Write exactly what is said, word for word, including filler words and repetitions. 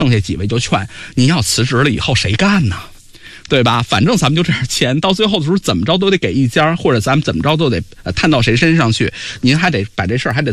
剩下几位就劝你要辞职了以后谁干呢？对吧？反正咱们就这点钱，到最后的时候怎么着都得给一家，或者咱们怎么着都得呃摊到谁身上去。您还得把这事儿还得